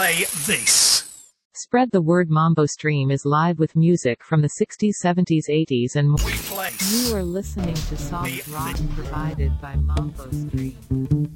play this. Spread the word. Mambo Stream is live with music from the 60s, 70s, 80s and more. We place. You are listening to soft The- rock provided by Mambo Stream.